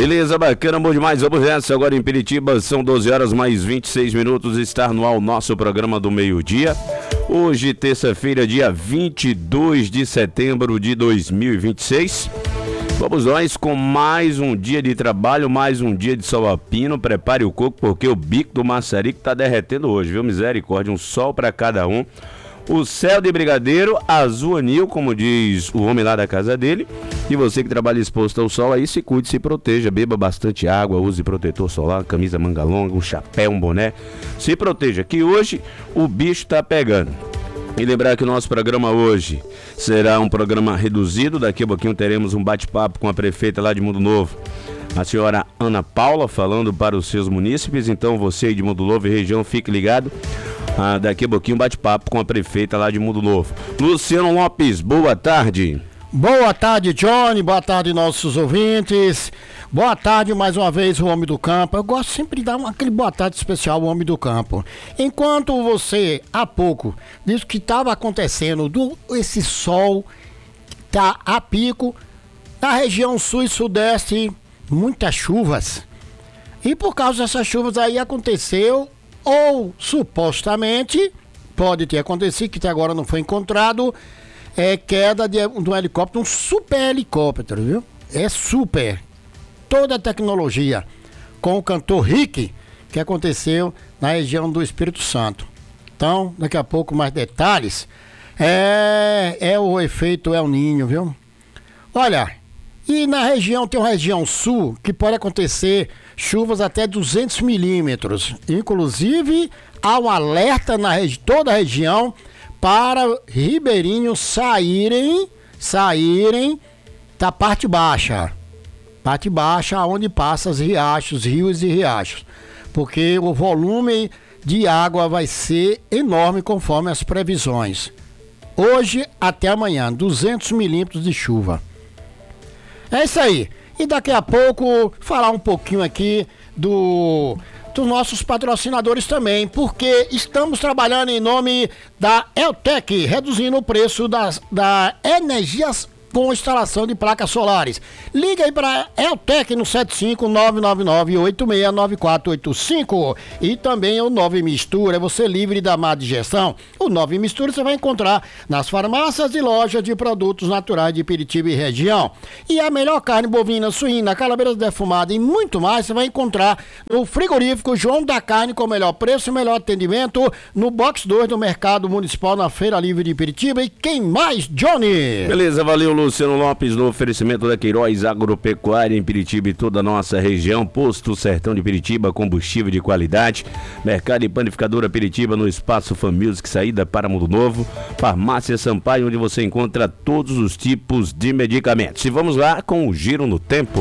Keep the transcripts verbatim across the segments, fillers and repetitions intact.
Beleza, bacana, bom demais. Vamos nessa agora em Piritiba. São doze horas mais vinte e seis minutos. Está no ar o nosso programa do meio-dia. Hoje, terça-feira, dia vinte e dois de setembro de dois mil e vinte e seis. Vamos nós com mais um dia de trabalho, mais um dia de sol a pino. Prepare o coco porque o bico do maçarico tá derretendo hoje, viu? Misericórdia, um sol para cada um. O céu de brigadeiro, azul anil, como diz o homem lá da casa dele. E você que trabalha exposto ao sol aí, se cuide, se proteja, beba bastante água, use protetor solar, camisa manga longa, um chapéu, um boné. Se proteja, que hoje o bicho tá pegando. E lembrar que o nosso programa hoje será um programa reduzido. Daqui a pouquinho teremos um bate-papo com a prefeita lá de Mundo Novo, a senhora Ana Paula, falando para os seus munícipes. Então você aí de Mundo Novo e região, fique ligado. Ah, daqui a pouquinho um bate-papo com a prefeita lá de Mundo Novo. Luciano Lopes, boa tarde. Boa tarde, Johnny. Boa tarde, nossos ouvintes. Boa tarde mais uma vez, o Homem do Campo. Eu gosto sempre de dar uma, aquele boa tarde especial ao Homem do Campo. Enquanto você, há pouco, disse que estava acontecendo do, esse sol tá a pico, na região sul e sudeste, muitas chuvas. E por causa dessas chuvas aí aconteceu, ou supostamente, pode ter acontecido, que até agora não foi encontrado, é queda de, de um helicóptero, um super helicóptero, viu? É super. Toda a tecnologia com o cantor Rick, que aconteceu na região do Espírito Santo. Então, daqui a pouco mais detalhes. É, é o efeito El Niño, viu? Olha, e na região, tem uma região sul que pode acontecer chuvas até duzentos milímetros. Inclusive, há um alerta na regi- toda a região para ribeirinhos saírem, saírem da parte baixa. Parte baixa, onde passam os riachos, rios e riachos. Porque o volume de água vai ser enorme conforme as previsões. Hoje até amanhã, duzentos milímetros de chuva. É isso aí. E daqui a pouco, falar um pouquinho aqui do... dos nossos patrocinadores também, porque estamos trabalhando em nome da Eltec, reduzindo o preço das, da energias com instalação de placas solares. Liga aí para Eltec no sete cinco nove nove nove oito seis nove quatro oito cinco e também o Nove Mistura, é você livre da má digestão. O Nove Mistura você vai encontrar nas farmácias e lojas de produtos naturais de Piritiba e região. E a melhor carne bovina, suína, calabresa defumada e muito mais você vai encontrar no frigorífico João da Carne, com o melhor preço e melhor atendimento no box dois do Mercado Municipal, na Feira Livre de Piritiba. E quem mais, Johnny? Beleza, valeu, Luciano Lopes, no oferecimento da Queiroz Agropecuária em Piritiba e toda a nossa região. Posto Sertão de Piritiba, combustível de qualidade. Mercado e Panificadora Piritiba no Espaço Fan Music, saída para Mundo Novo. Farmácia Sampaio, onde você encontra todos os tipos de medicamentos. E vamos lá com o Giro no Tempo.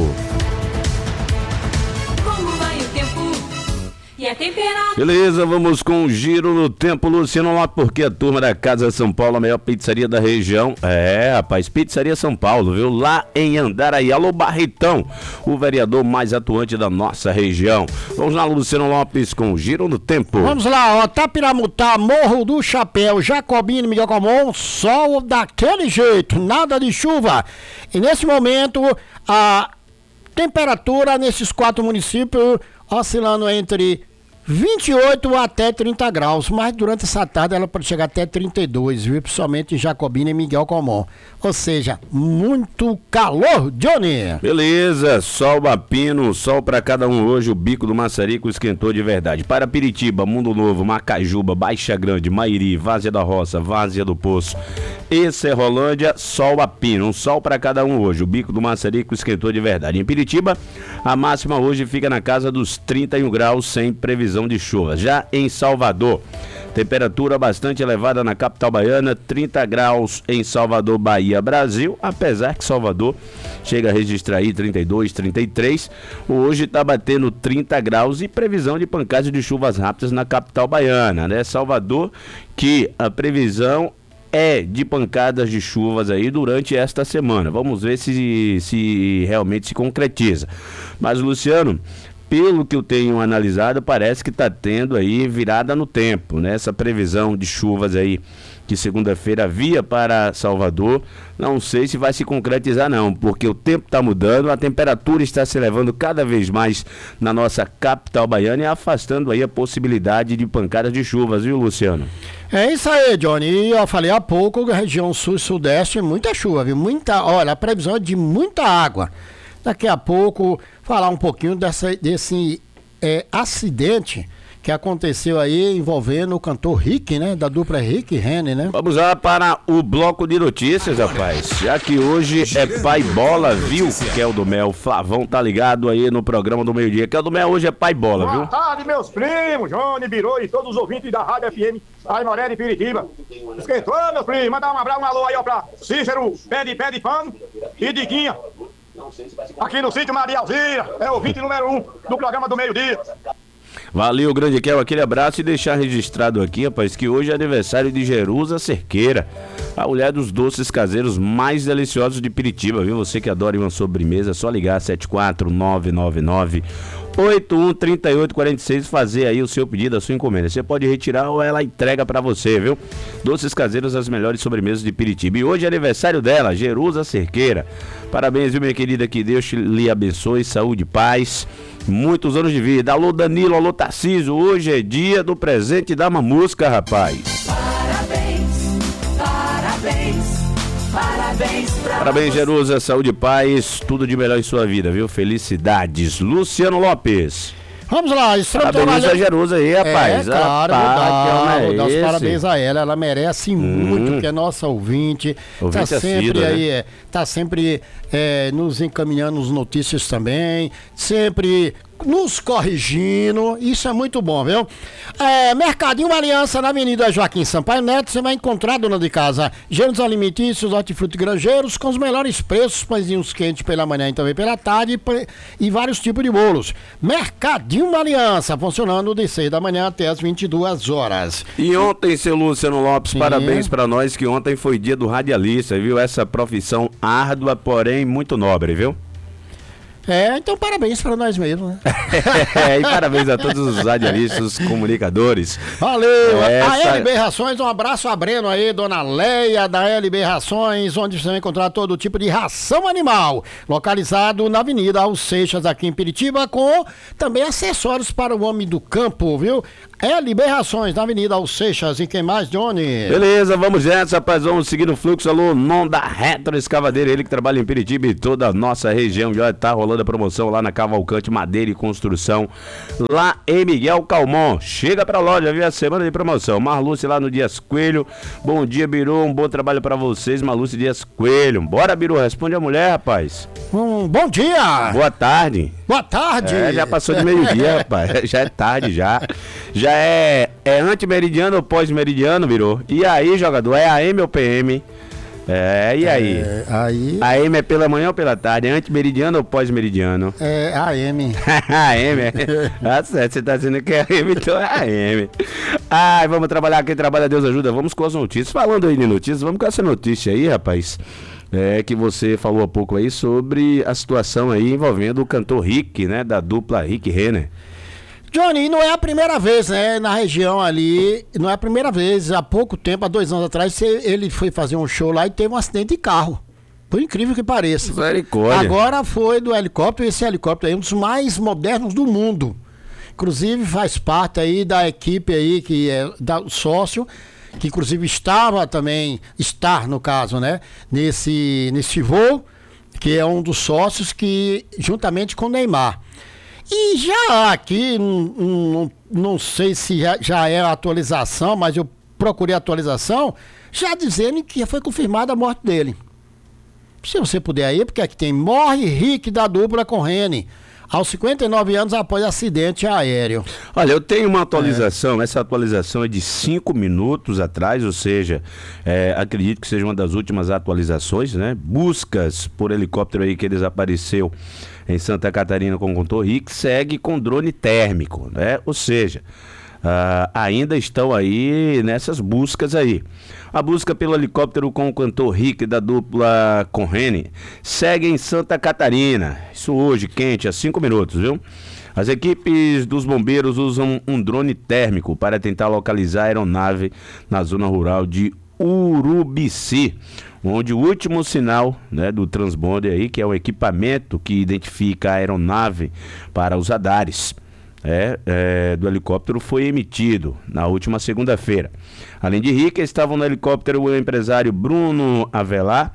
E a temperatura... Beleza, vamos com o Giro no Tempo, Luciano Lopes, porque a turma da Casa São Paulo, a melhor pizzaria da região, é, rapaz, Pizzaria São Paulo, viu? Lá em Andaraí. Alô, Barretão, o vereador mais atuante da nossa região. Vamos lá, Luciano Lopes, com o Giro no Tempo. Vamos lá, ó, Tapiramutá, Morro do Chapéu, Jacobino, Miguel Comum, sol daquele jeito, nada de chuva. E nesse momento, a temperatura nesses quatro municípios oscilando entre vinte e oito até trinta graus, mas durante essa tarde ela pode chegar até trinta e dois, viu? Principalmente em Jacobina e Miguel Comum. Ou seja, muito calor, Johnny! Beleza, sol a pino, sol para cada um hoje, o bico do maçarico esquentou de verdade. Para Piritiba, Mundo Novo, Macajuba, Baixa Grande, Mairi, Várzea da Roça, Várzea do Poço e Serrolândia, sol a pino, um sol para cada um hoje, o bico do maçarico esquentou de verdade. Em Piritiba, a máxima hoje fica na casa dos trinta e um graus, sem previsão de chuva. Já em Salvador, temperatura bastante elevada na capital baiana, trinta graus em Salvador, Bahia, Brasil, apesar que Salvador chega a registrar aí trinta e dois, trinta e três, hoje está batendo trinta graus e previsão de pancadas de chuvas rápidas na capital baiana, né? Salvador, que a previsão é de pancadas de chuvas aí durante esta semana. Vamos ver se, se realmente se concretiza. Mas, Luciano, pelo que eu tenho analisado, parece que está tendo aí virada no tempo, né? Essa previsão de chuvas aí que segunda-feira via para Salvador. Não sei se vai se concretizar não, porque o tempo está mudando, a temperatura está se elevando cada vez mais na nossa capital baiana e afastando aí a possibilidade de pancadas de chuvas, viu, Luciano? É isso aí, Johnny. E eu falei há pouco, região sul e sudeste, muita chuva, viu? Muita, olha, a previsão é de muita água. Daqui a pouco, falar um pouquinho dessa, desse é, acidente que aconteceu aí envolvendo o cantor Rick, né? Da dupla Rick e Rene, né? Vamos lá para o bloco de notícias, rapaz. Já que hoje é Pai Bola, viu? Keldo Mel, Flavão tá ligado aí no programa do meio-dia. Keldo Mel hoje é Pai Bola, viu? Boa tarde, meus primos, Johnny, Birô e todos os ouvintes da Rádio F M, Aimoré de Piritiba. Esquentou, meu primo? Mandar um abraço, um alô aí, ó, pra Cícero, pé de pé de pano e Diguinha. Aqui no sítio Maria Alzira, é o ouvinte número um do programa do meio-dia. Valeu, grande Kel, aquele abraço e deixar registrado aqui, rapaz, que hoje é aniversário de Jerusa Cerqueira, a mulher dos doces caseiros mais deliciosos de Piritiba, viu? Você que adora uma sobremesa, é só ligar sete quatro nove nove nove oito um três oito quatro seis e fazer aí o seu pedido, a sua encomenda. Você pode retirar ou ela entrega pra você, viu? Doces caseiros, as melhores sobremesas de Piritiba. E hoje é aniversário dela, Jerusa Cerqueira. Parabéns, viu, minha querida? Que Deus lhe abençoe, saúde, paz, muitos anos de vida. Alô, Danilo, alô, Tarcísio. Hoje é dia do presente da mamusca, rapaz. Parabéns, parabéns, parabéns pra Parabéns, Jerusa, saúde e paz, tudo de melhor em sua vida, viu? Felicidades. Luciano Lopes. Vamos lá, estamos Parabéns a trabalhando. Jerusa aí, rapaz. É, claro, Rapaz, vou dar, que homem é vou dar os esse? parabéns a ela, ela merece muito, Hum. porque é nossa ouvinte, Ouvinte tá sempre assídua, aí, né? é, tá sempre é, nos encaminhando as notícias também, sempre nos corrigindo, isso é muito bom, viu? É, Mercadinho Aliança, na Avenida Joaquim Sampaio Neto, você vai encontrar, dona de casa, gêneros alimentícios, hortifruti granjeiros, com os melhores preços, pãezinhos quentes pela manhã e também pela tarde, e vários tipos de bolos. Mercadinho Aliança, funcionando de seis da manhã até as vinte e duas horas. E ontem, seu Luciano Lopes, Sim. parabéns pra nós, que ontem foi dia do radialista, viu? Essa profissão árdua, porém muito nobre, viu? É, então parabéns para nós mesmos, né? É, e parabéns a todos os radialistas, os comunicadores. Valeu! Essa- A L B Rações, um abraço a Breno aí, dona Leia da L B Rações, onde você vai encontrar todo tipo de ração animal, localizado na Avenida Aos Seixas, aqui em Piritiba, com também acessórios para o homem do campo, viu? L B Rações, na Avenida Aos Seixas, e quem mais, Johnny? Beleza, vamos nessa, rapaz, vamos seguir o fluxo. Alô, non da Retro Escavadeira, ele que trabalha em Piritiba e toda a nossa região. Já tá rolando a promoção lá na Cavalcante Madeira e Construção, lá em Miguel Calmon. Chega pra loja, viu? A semana de promoção. Marluce lá no Dias Coelho. Bom dia, Biru, um bom trabalho pra vocês, Marluce Dias Coelho. Bora, Biru, responde a mulher, rapaz. Um bom dia! Boa tarde. Boa tarde! É, já passou de meio-dia, rapaz. Já é tarde, já. Já é, é antimeridiano ou pós-meridiano, virou. E aí, jogador, é A M ou P M? É, e aí? É, aí A M é pela manhã ou pela tarde? É antimeridiano ou pós-meridiano? é A M. A M, é? Tá certo, você tá dizendo que é A M, então é A M. Ai, vamos trabalhar, quem trabalha Deus ajuda. Vamos com as notícias. Falando aí de notícias, vamos com essa notícia aí, rapaz. É que você falou há pouco aí sobre a situação aí envolvendo o cantor Rick, né? Da dupla Rick e Renner. Johnny, não é a primeira vez, né, na região ali, não é a primeira vez, há pouco tempo, há dois anos atrás, ele foi fazer um show lá e teve um acidente de carro, por incrível que pareça. Misericórdia. Agora foi do helicóptero, esse helicóptero aí é um dos mais modernos do mundo, inclusive faz parte aí da equipe aí, que é da sócio, que inclusive estava também, estar no caso, né, nesse, nesse voo, que é um dos sócios que, juntamente com o Neymar. E já aqui, não, não, não sei se já, já é a atualização, mas eu procurei a atualização, já dizendo que foi confirmada a morte dele. Se você puder aí, porque aqui tem morre Rick da dupla com Rene, aos cinquenta e nove anos após acidente aéreo. Olha, eu tenho uma atualização, essa atualização é de cinco minutos atrás, ou seja, é, acredito que seja uma das últimas atualizações, né? Buscas por helicóptero aí que desapareceu em Santa Catarina com o cantor Rick, segue com drone térmico, né? Ou seja, uh, ainda estão aí nessas buscas aí. A busca pelo helicóptero com o cantor Rick da dupla com Rene segue em Santa Catarina. Isso hoje, quente, há cinco minutos, viu? As equipes dos bombeiros usam um drone térmico para tentar localizar a aeronave na zona rural de Urubici, onde o último sinal, né, do transbonder aí, que é o equipamento que identifica a aeronave para os radares, é, é, do helicóptero, foi emitido na última segunda-feira. Além de Rica, estavam no helicóptero o empresário Bruno Avelar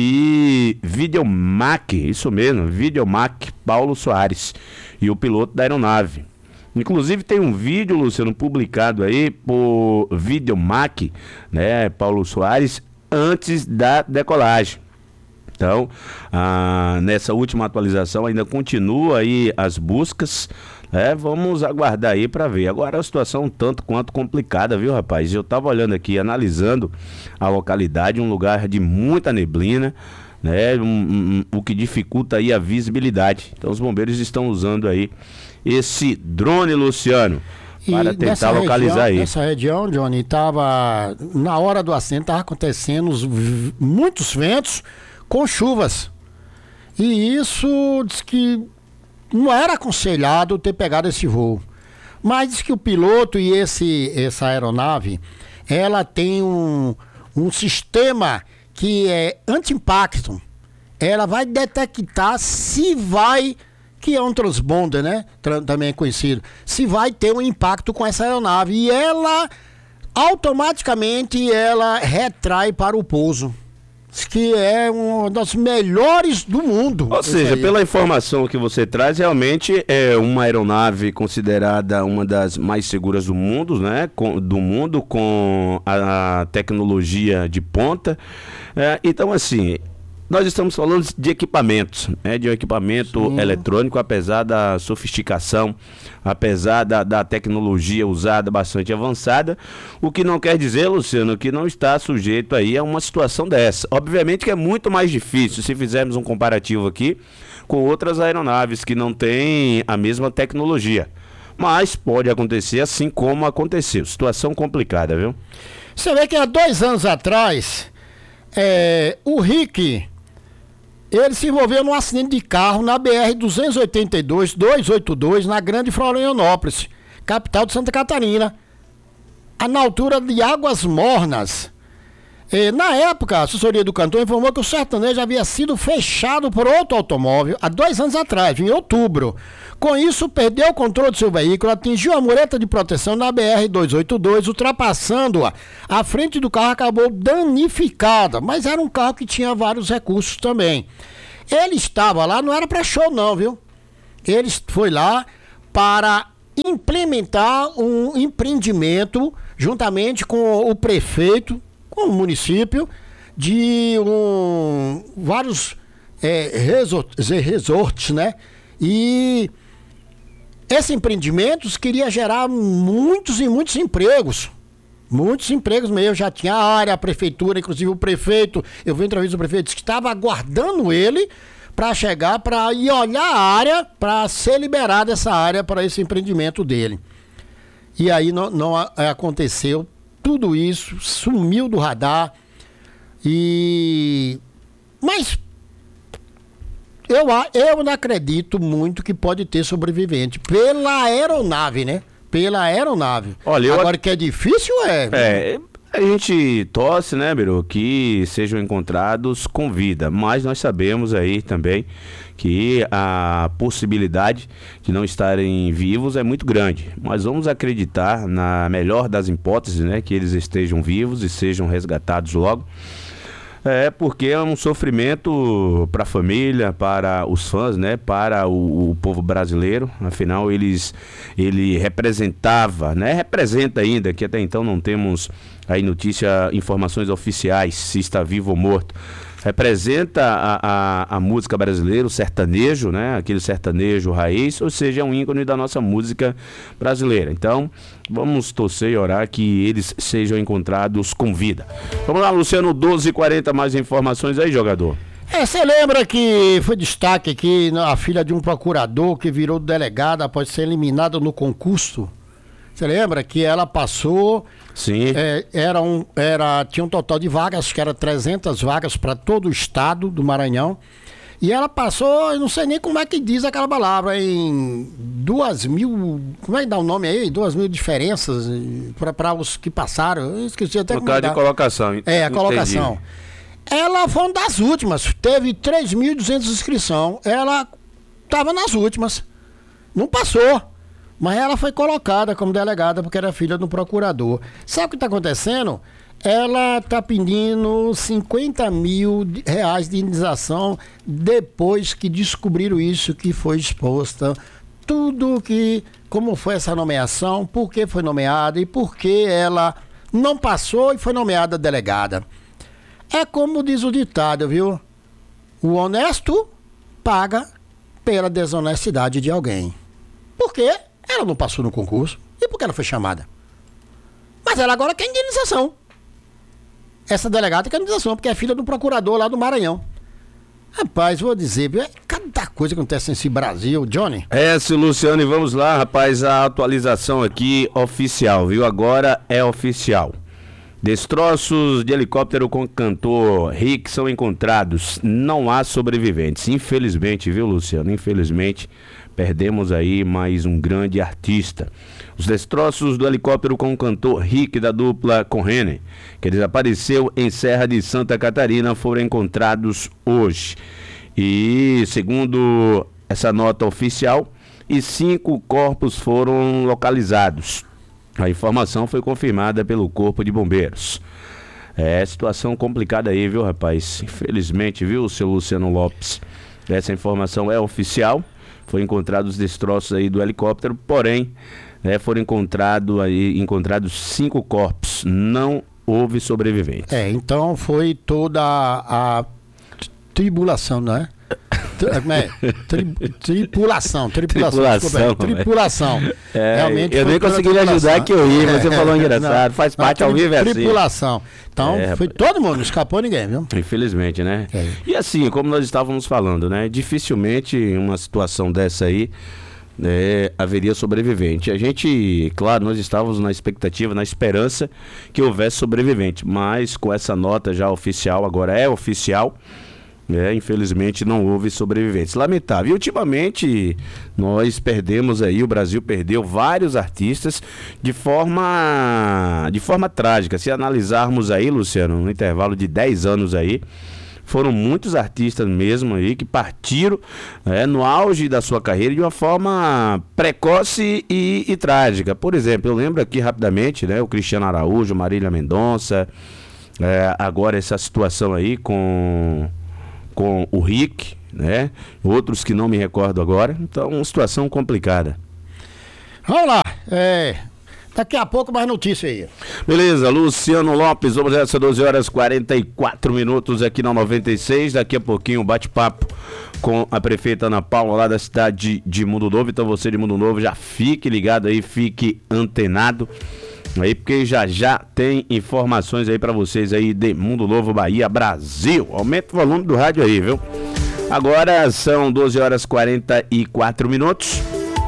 e Videomac, isso mesmo, Videomac Paulo Soares, e o piloto da aeronave. Inclusive tem um vídeo, Luciano, publicado aí por Videomac, né, Paulo Soares, antes da decolagem. Então, ah, nessa última atualização ainda continua aí as buscas, né? Vamos aguardar aí para ver. Agora a situação um tanto quanto complicada, viu, rapaz? Eu tava olhando aqui, analisando a localidade, um lugar de muita neblina, né? Um, um, o que dificulta aí a visibilidade. Então os bombeiros estão usando aí esse drone, Luciano, para e tentar localizar aí. Nessa região, Johnny, tava, na hora do acidente, estava acontecendo os, muitos ventos com chuvas. E isso diz que não era aconselhado ter pegado esse voo. Mas diz que o piloto e esse, essa aeronave, ela tem um, um sistema que é anti-impacto. Ela vai detectar se vai, que é um transponder, né? Também é conhecido, se vai ter um impacto com essa aeronave. E ela, automaticamente, ela retrai para o pouso. Que é uma das melhores do mundo. Ou seja, aí, pela informação que você traz, realmente é uma aeronave considerada uma das mais seguras do mundo, né? Com, do mundo, com a tecnologia de ponta. É, então, assim, nós estamos falando de equipamentos, né? De um equipamento Sim. eletrônico, apesar da sofisticação, apesar da, da tecnologia usada bastante avançada, o que não quer dizer, Luciano, que não está sujeito aí a uma situação dessa. Obviamente que é muito mais difícil se fizermos um comparativo aqui com outras aeronaves que não têm a mesma tecnologia. Mas pode acontecer assim como aconteceu. Situação complicada, viu? Você vê que há dois anos atrás, é, o Rick... ele se envolveu num acidente de carro na B R duzentos e oitenta e dois, duzentos e oitenta e dois, na Grande Florianópolis, capital de Santa Catarina, na altura de Águas Mornas. E, na época, a assessoria do cantor informou que o sertanejo havia sido fechado por outro automóvel há dois anos atrás, em outubro. Com isso, perdeu o controle do seu veículo, atingiu a mureta de proteção na B R duzentos e oitenta e dois, ultrapassando-a. A frente do carro acabou danificada, mas era um carro que tinha vários recursos também. Ele estava lá, não era para show não, viu? Ele foi lá para implementar um empreendimento, juntamente com o prefeito, com o município, de um, vários é, resorts, resorts, né? E esse empreendimento queria gerar muitos e muitos empregos. Muitos empregos mesmo. Já tinha a área, a prefeitura, inclusive o prefeito. Eu vi entrevista do prefeito, disse que estava aguardando ele para chegar, para ir olhar a área, para ser liberada essa área para esse empreendimento dele. E aí não, não aconteceu tudo isso, sumiu do radar. E... Mas... Eu, eu não acredito muito que pode ter sobrevivente pela aeronave, né? Pela aeronave. Olha, Agora eu... que é difícil, é... É, a gente torce, né, Biru, que sejam encontrados com vida, mas nós sabemos aí também que a possibilidade de não estarem vivos é muito grande. Mas vamos acreditar, na melhor das hipóteses, né, que eles estejam vivos e sejam resgatados logo. É, porque é um sofrimento para a família, para os fãs, né, para o, o povo brasileiro. Afinal, eles, ele representava, né, representa ainda, que até então não temos aí notícia, informações oficiais, se está vivo ou morto. Representa a, a, a música brasileira, o sertanejo, né, aquele sertanejo raiz, ou seja, é um ícone da nossa música brasileira. Então, vamos torcer e orar que eles sejam encontrados com vida. Vamos lá, Luciano, doze e quarenta, mais informações aí, jogador. É, você lembra que foi destaque aqui a filha de um procurador que virou delegada após ser eliminada no concurso? Você lembra que ela passou... Sim. É, era um, era, tinha um total de vagas, acho que era trezentas vagas para todo o estado do Maranhão. E ela passou, eu não sei nem como é que diz aquela palavra, em duas mil. Como é que dá o nome aí? Duas mil diferenças para os que passaram. Eu esqueci até No caso de colocação. É, a colocação. Entendi. Ela foi uma das últimas. Teve três mil e duzentas inscrições. Ela estava nas últimas. Não passou. Mas ela foi colocada como delegada porque era filha do procurador. Sabe o que está acontecendo? Ela está pedindo cinquenta mil reais de indenização depois que descobriram isso, que foi exposta. Tudo que, como foi essa nomeação, por que foi nomeada e por que ela não passou e foi nomeada delegada. É como diz o ditado, viu? O honesto paga pela desonestidade de alguém. Por quê? Ela não passou no concurso. E por que ela foi chamada? Mas ela agora quer indenização. Essa delegada quer indenização, porque é filha do procurador lá do Maranhão. Rapaz, vou dizer, viu? É cada coisa que acontece nesse Brasil, Johnny. É, seu Luciano, e vamos lá, rapaz, a atualização aqui oficial, viu? Agora é oficial. Destroços de helicóptero com cantor Rick são encontrados. Não há sobreviventes. Infelizmente, viu, Luciano? Infelizmente, perdemos aí mais um grande artista. Os destroços do helicóptero com o cantor Rick da dupla Corrêne, que desapareceu em Serra de Santa Catarina, foram encontrados hoje. E, segundo essa nota oficial, e cinco corpos foram localizados. A informação foi confirmada pelo Corpo de Bombeiros. É situação complicada aí, viu, rapaz? Infelizmente, viu, seu Luciano Lopes? Essa informação é oficial. Foi encontrados os destroços aí do helicóptero, porém, né, foram encontrado aí, encontrados cinco corpos. Não houve sobreviventes. É, então foi toda a, a tribulação, não é? É, tri, tripulação, tripulação, Tripulação, desculpa, aí, tripulação. É, Realmente eu foi nem toda consegui lhe ajudar que eu ri, você falou engraçado, faz parte ao vivo é assim. Tripulação. Então É, foi rapaz. todo mundo, não escapou ninguém, viu? Infelizmente, né? É. E assim, como nós estávamos falando, né? Dificilmente uma situação dessa aí né, haveria sobrevivente. A gente, claro, nós estávamos na expectativa, na esperança que houvesse sobrevivente, mas com essa nota já oficial, agora é oficial, né, infelizmente não houve sobreviventes. Lamentável. E ultimamente nós perdemos aí, o Brasil perdeu vários artistas de forma de forma trágica. Se analisarmos aí, Luciano, no intervalo de dez anos aí, foram muitos artistas mesmo aí que partiram né, no auge da sua carreira de uma forma precoce e, e trágica. Por exemplo, eu lembro aqui rapidamente, né, o Cristiano Araújo, Marília Mendonça, é, agora essa situação aí com com o Rick, né? Outros que não me recordo agora. Então, uma situação complicada. Vamos lá, é, daqui a pouco mais notícia aí. Beleza, Luciano Lopes, vamos nessa doze horas e quarenta e quatro minutos aqui na noventa e seis. Daqui a pouquinho, bate-papo com a prefeita Ana Paula, lá da cidade de Mundo Novo. Então, você de Mundo Novo, já fique ligado aí, fique antenado aí, porque já já tem informações aí pra vocês aí de Mundo Novo, Bahia, Brasil. Aumenta o volume do rádio aí, viu? Agora são doze horas e quarenta e quatro minutos.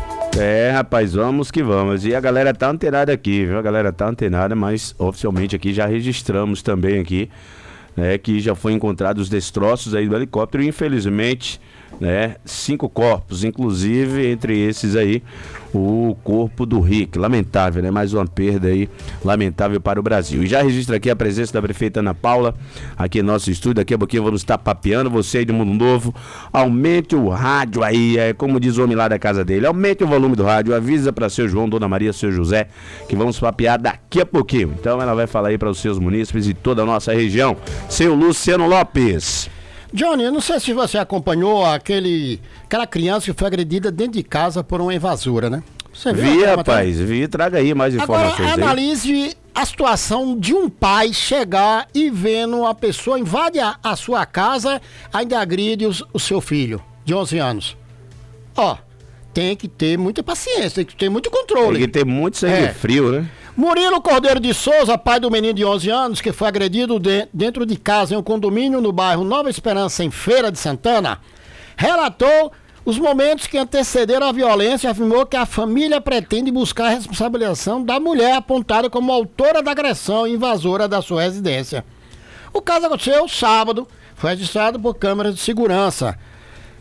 É, rapaz, vamos que vamos. E a galera tá antenada aqui, viu? A galera tá antenada, mas oficialmente aqui já registramos também aqui, né, que já foi encontrados os destroços aí do helicóptero. Infelizmente, né, cinco corpos, inclusive entre esses aí o corpo do Rick. Lamentável, né? Mais uma perda aí, lamentável para o Brasil. E já registra aqui a presença da prefeita Ana Paula aqui em nosso estúdio. Daqui a pouquinho vamos estar papeando. Você aí de Mundo Novo, aumente o rádio aí, é como diz o homem lá da casa dele, aumente o volume do rádio, avisa para seu João, Dona Maria, seu José, que vamos papear daqui a pouquinho. Então ela vai falar aí para os seus munícipes e toda a nossa região. Seu Luciano Lopes. Johnny, eu não sei se você acompanhou aquele, aquela criança que foi agredida dentro de casa por uma invasora, né? Você viu? Vi, aquela rapaz, matéria? vi, traga aí mais informações. Agora, aí. analise a situação de um pai chegar e vendo a pessoa invade a, a sua casa, ainda agride os, o seu filho de onze anos. Ó, tem que ter muita paciência, tem que ter muito controle. Tem que ter muito sangue É. frio, né? Murilo Cordeiro de Souza, pai do menino de onze anos, que foi agredido de- dentro de casa em um condomínio no bairro Nova Esperança, em Feira de Santana, relatou os momentos que antecederam a violência e afirmou que a família pretende buscar a responsabilização da mulher apontada como autora da agressão e invasora da sua residência. O caso aconteceu sábado, foi registrado por câmeras de segurança.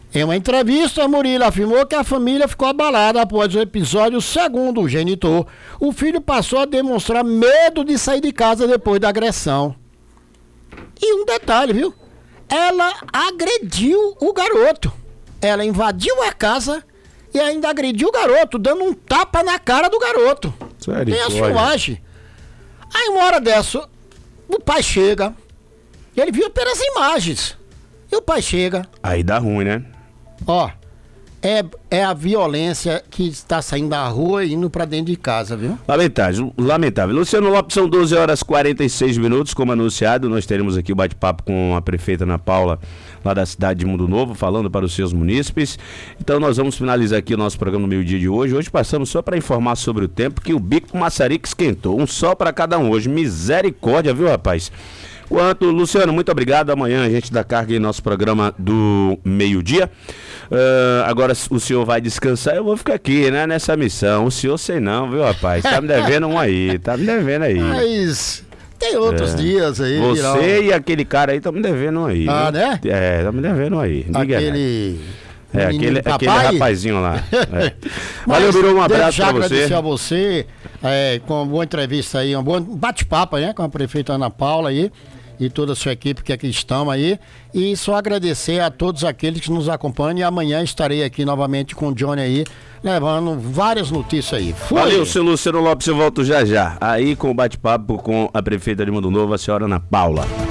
Em uma entrevista, Murilo afirmou que a família ficou abalada após o episódio. Segundo o genitor, o filho passou a demonstrar medo de sair de casa depois da agressão. E um detalhe, viu? Ela agrediu o garoto. Ela invadiu a casa e ainda agrediu o garoto, dando um tapa na cara do garoto. Sério? Tem a filmagem. Aí uma hora dessa, o pai chega, ele viu apenas imagens. E o pai chega. Aí dá ruim, né? Ó, é, é a violência que está saindo da rua e indo pra dentro de casa, viu? Lamentável, lamentável. Luciano Lopes, são doze horas e quarenta e seis minutos, como anunciado, nós teremos aqui o bate-papo com a prefeita Ana Paula, lá da cidade de Mundo Novo, falando para os seus munícipes. Então nós vamos finalizar aqui o nosso programa no meio-dia de hoje. Hoje passamos só para informar sobre o tempo, que o bico maçarico esquentou, um sol para cada um hoje. Misericórdia, viu, rapaz? Quanto, Luciano, muito obrigado. Amanhã a gente dá carga em nosso programa do meio-dia. Uh, agora o senhor vai descansar, eu vou ficar aqui, né, nessa missão. O senhor sei não, viu, rapaz? Tá me devendo um aí, tá me devendo aí. Mas tem outros É. dias aí. Você viral. e aquele cara aí estão me devendo um aí. Ah, viu? né? É, tá me devendo um aí. Diga, né? Aquele... É, menino aquele, papai. aquele rapazinho lá. É. Mas Valeu, Biru, um desde abraço já pra você. agradecer a você, é, com uma boa entrevista aí, um bom bate-papo, né, com a prefeita Ana Paula aí e toda a sua equipe que aqui estão aí. E só agradecer a todos aqueles que nos acompanham. E amanhã estarei aqui novamente com o Johnny aí, levando várias notícias aí. Fui. Valeu, seu Luciano Lopes, eu volto já já. Aí com o bate-papo com a prefeita de Mundo Novo, a senhora Ana Paula.